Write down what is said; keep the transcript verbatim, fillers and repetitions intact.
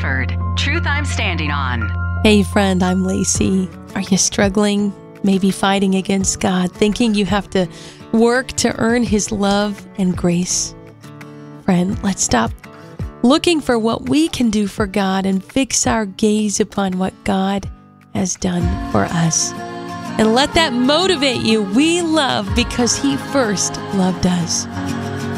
Rutherford. Truth I'm standing on. Hey friend, I'm Lacey. Are you struggling? Maybe fighting against God, thinking you have to work to earn His love and grace? Friend, let's stop looking for what we can do for God and fix our gaze upon what God has done for us. And let that motivate you. We love because He first loved us.